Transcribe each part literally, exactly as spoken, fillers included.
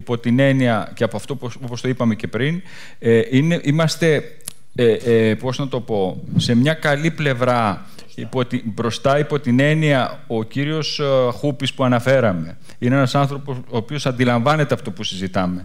υπό την έννοια, και από αυτό όπως το είπαμε και πριν, ε, είναι, είμαστε, ε, ε, πώς να το πω, σε μια καλή πλευρά υπό τη, μπροστά υπό την έννοια ο κύριος uh, Χούπης που αναφέραμε. Είναι ένας άνθρωπος ο οποίος αντιλαμβάνεται αυτό που συζητάμε.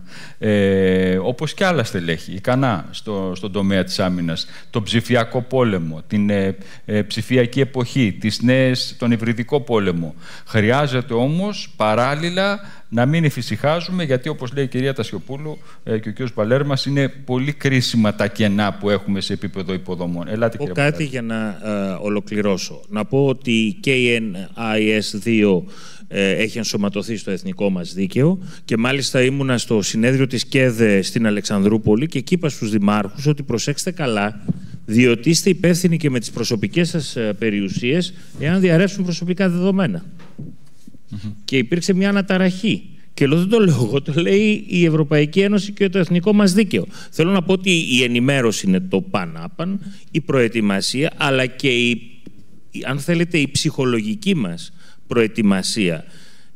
Ε, όπως και άλλα στελέχη, ικανά στο, στον τομέα της άμυνας, τον ψηφιακό πόλεμο, την ε, ε, ψηφιακή εποχή, τις νέες, τον υβριδικό πόλεμο. Χρειάζεται όμως παράλληλα να μην εφησυχάζουμε, γιατί όπως λέει η κυρία Τασιοπούλου ε, και ο κύριος Παλέρμας, είναι πολύ κρίσιμα τα κενά που έχουμε σε επίπεδο υποδομών. Ελάτε, πω κάτι Παλέρμα. Για να ε, ολοκληρώσω. Να πω ότι η κέι εν άι ες δύο ε, έχει ενσωματωθεί στο εθνικό μας δίκαιο και μάλιστα ήμουνα στο συνέδριο της ΚΕΔΕ στην Αλεξανδρούπολη και εκεί είπα στους δημάρχους ότι προσέξτε καλά, διότι είστε υπεύθυνοι και με τις προσωπικές σας περιουσίες εάν διαρρεύσουν προσωπικά δεδομένα. Mm-hmm. Και υπήρξε μια αναταραχή. Και λέω, δεν το λέω εγώ, το λέει η Ευρωπαϊκή Ένωση και το εθνικό μας δίκαιο. Θέλω να πω ότι η ενημέρωση είναι το παν-άπαν, η προετοιμασία, αλλά και η, αν θέλετε, η ψυχολογική μας προετοιμασία.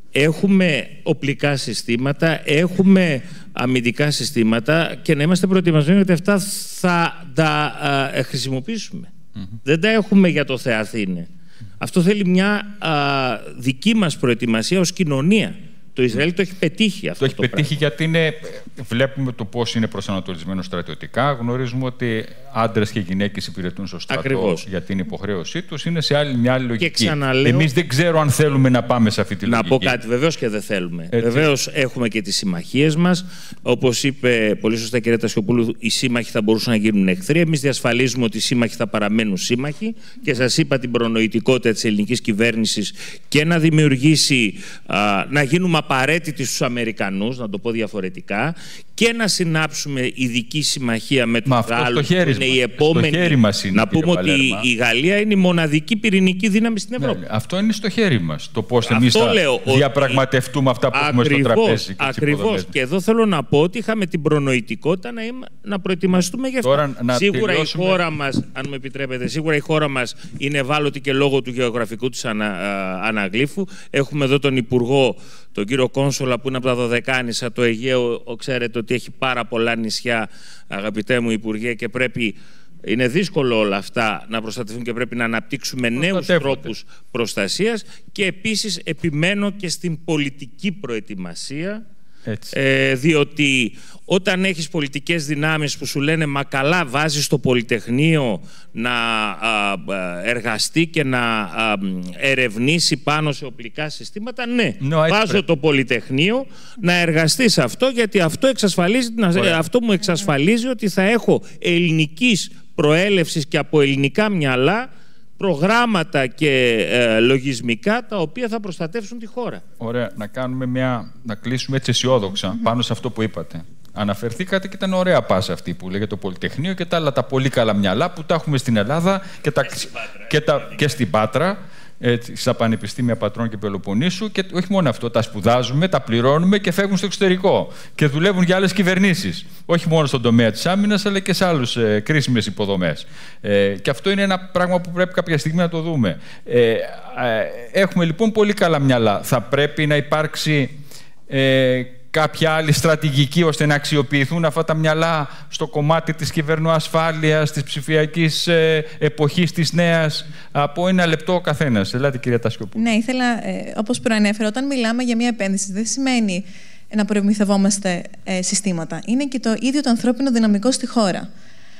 Έχουμε οπλικά συστήματα, έχουμε αμυντικά συστήματα και να είμαστε προετοιμασμένοι ότι αυτά θα τα α, χρησιμοποιήσουμε. Mm-hmm. Δεν τα έχουμε για το Θεαθήνε. Αυτό θέλει μια α, δική μας προετοιμασία ως κοινωνία. Το Ισραήλ το έχει πετύχει αυτό. Το έχει το πετύχει πράγμα. Γιατί είναι, βλέπουμε το πώς είναι προσανατολισμένο στρατιωτικά. Γνωρίζουμε ότι άντρες και γυναίκες υπηρετούν στο στρατό. Ακριβώς. Για την υποχρέωσή τους. Είναι σε άλλη, μια άλλη λογική. Ξαναλέω, εμείς δεν ξέρω αν θέλουμε να πάμε σε αυτή τη λογική. Να πω κάτι. Βεβαίως και δεν θέλουμε. Βεβαίως έχουμε και τις συμμαχίες μας. Όπως είπε πολύ σωστά η κυρία Τασιοπούλου, οι σύμμαχοι θα μπορούσαν να γίνουν εχθροί. Εμείς διασφαλίζουμε ότι οι σύμμαχοι θα παραμένουν σύμμαχοι. Και σας είπα την προνοητικότητα της ελληνικής κυβέρνησης και να δημιουργήσει, α, να γίνουμε απαραίτητοι στους Αμερικανούς, να το πω διαφορετικά, και να συνάψουμε ειδική συμμαχία με τους Γάλλους, που είναι η επόμενη. Είναι, να πούμε ότι Παλέρμα. Η Γαλλία είναι η μοναδική πυρηνική δύναμη στην Ευρώπη. Ναι, αυτό είναι στο χέρι μας. Το πώς εμείς θα λέω, διαπραγματευτούμε ότι... αυτά που ακριβώς, έχουμε στο τραπέζι. Και ακριβώς. Και εδώ θέλω να πω ότι είχαμε την προνοητικότητα να, είμα, να προετοιμαστούμε γι' αυτό. Τώρα, σίγουρα τελειώσουμε... η χώρα μας, αν μου επιτρέπετε, σίγουρα η χώρα μας είναι ευάλωτη και λόγω του γεωγραφικού της ανα, α, αναγλύφου. Έχουμε εδώ τον Υπουργό, τον κύριο Κόνσολα, που είναι από τα Δωδεκάνησα, το Αιγαίο, ξέρετε ότι έχει πάρα πολλά νησιά, αγαπητέ μου Υπουργέ, και πρέπει, είναι δύσκολο όλα αυτά να προστατευτούν και πρέπει να αναπτύξουμε νέους τρόπους προστασίας. Και επίσης επιμένω και στην πολιτική προετοιμασία, ε, διότι όταν έχεις πολιτικές δυνάμεις που σου λένε «μα καλά, βάζεις το Πολυτεχνείο να α, εργαστεί και να α, ερευνήσει πάνω σε οπλικά συστήματα», ναι, no, βάζω πρέπει. το Πολυτεχνείο να εργαστεί σε αυτό, γιατί αυτό, εξασφαλίζει, αυτό μου εξασφαλίζει ότι θα έχω ελληνικής προέλευσης και από ελληνικά μυαλά προγράμματα και ε, λογισμικά τα οποία θα προστατεύσουν τη χώρα. Ωραία. Να κάνουμε μια... να κλείσουμε έτσι αισιόδοξα mm-hmm. πάνω σε αυτό που είπατε. Αναφερθήκατε και ήταν ωραία πάσα αυτή που λέγεται το Πολυτεχνείο και τα άλλα τα πολύ καλά μυαλά που τα έχουμε στην Ελλάδα και, τα... και, στην, Πάτρα, και, τα... και στην Πάτρα, έτσι, στα Πανεπιστήμια Πατρών και Πελοποννήσου, και όχι μόνο αυτό, τα σπουδάζουμε, τα πληρώνουμε και φεύγουν στο εξωτερικό και δουλεύουν για άλλες κυβερνήσεις. Όχι μόνο στον τομέα της άμυνας, αλλά και σε άλλους ε, κρίσιμες υποδομές. Ε, και αυτό είναι ένα πράγμα που πρέπει κάποια στιγμή να το δούμε. Ε, ε, έχουμε λοιπόν πολύ καλά μυαλά. Θα πρέπει να υπάρξει ε, κάποια άλλη στρατηγική ώστε να αξιοποιηθούν αυτά τα μυαλά στο κομμάτι της κυβερνοασφάλειας, της ψηφιακής ε, εποχής της νέας. Από ένα λεπτό ο καθένας. Ελάτε, κυρία Τασιοπούλου. Ναι, ήθελα, ε, όπως προανέφερα, όταν μιλάμε για μια επένδυση, δεν σημαίνει να προμηθευόμαστε ε, συστήματα. Είναι και το ίδιο το ανθρώπινο δυναμικό στη χώρα,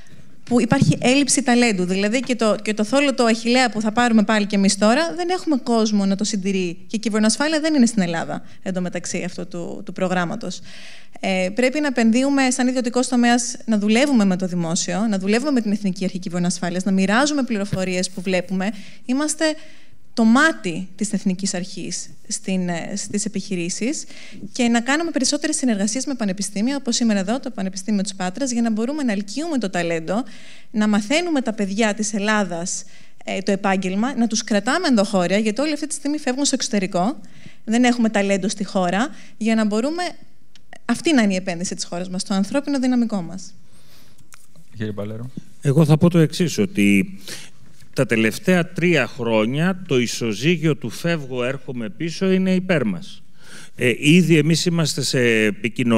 που υπάρχει έλλειψη ταλέντου. Δηλαδή και το, και το θόλωτο Αχιλλέα που θα πάρουμε πάλι κι εμείς τώρα, δεν έχουμε κόσμο να το συντηρεί. Και η κυβερνοασφάλεια δεν είναι στην Ελλάδα, εντωμεταξύ αυτού του, του προγράμματος. Ε, πρέπει να επενδύουμε σαν ιδιωτικός τομέας, να δουλεύουμε με το δημόσιο, να δουλεύουμε με την Εθνική Αρχή Κυβερνοασφάλειας, να μοιράζουμε πληροφορίες που βλέπουμε. Είμαστε το μάτι της Εθνικής Αρχής στην, στις επιχειρήσεις και να κάνουμε περισσότερες συνεργασίες με πανεπιστήμια, όπως σήμερα εδώ, το Πανεπιστήμιο της Πάτρας, για να μπορούμε να ελκύουμε το ταλέντο, να μαθαίνουμε τα παιδιά της Ελλάδας ε, το επάγγελμα, να τους κρατάμε ενδοχώρια, γιατί όλοι αυτή τη στιγμή φεύγουν στο εξωτερικό, δεν έχουμε ταλέντο στη χώρα, για να μπορούμε. Αυτή να είναι η επένδυση της χώρας μας, το ανθρώπινο δυναμικό μας. Κύριε Παλέρο. Εγώ θα πω το εξής, ότι τα τελευταία τρία χρόνια το ισοζύγιο του φεύγω έρχομαι πίσω είναι υπέρ μας. Ε, ήδη εμείς είμαστε σε επικοινωνία